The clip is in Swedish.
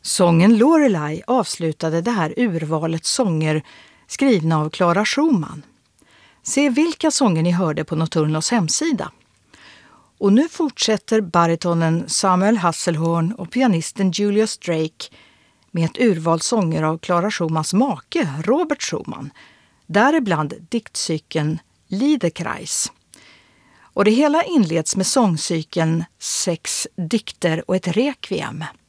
Sången Lorelei avslutade det här urvalet sånger skrivna av Clara Schumann. Se vilka sånger ni hörde på Nocturnos hemsida. Och nu fortsätter baritonen Samuel Hasselhorn och pianisten Julius Drake med ett urval sånger av Clara Schumanns make Robert Schumann, däribland diktcykeln Liederkreis. Och det hela inleds med sångcykeln 6 dikter och ett requiem.